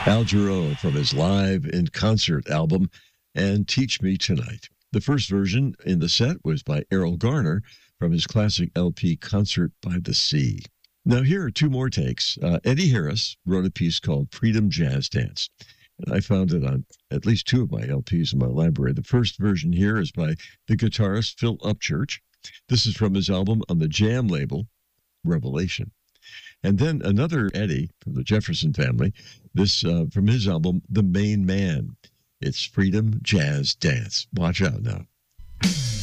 Al Jarreau from his live in concert album, and Teach Me Tonight. The first version in the set was by Errol Garner from his classic LP Concert by the Sea. Now, here are two more takes. Eddie Harris wrote a piece called Freedom Jazz Dance. And I found it on at least two of my LPs in my library. The first version here is by the guitarist Phil Upchurch. This is from his album on the Jam label, Revelation. And then another Eddie from the Jefferson family, this from his album, The Main Man. It's Freedom Jazz Dance. Watch out now.